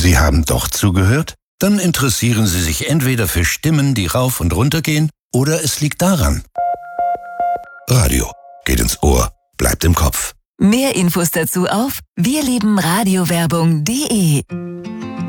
Sie haben doch zugehört? Dann interessieren Sie sich entweder für Stimmen, die rauf und runter gehen, oder es liegt daran. Radio geht ins Ohr, bleibt im Kopf. Mehr Infos dazu auf wirliebenradiowerbung.de.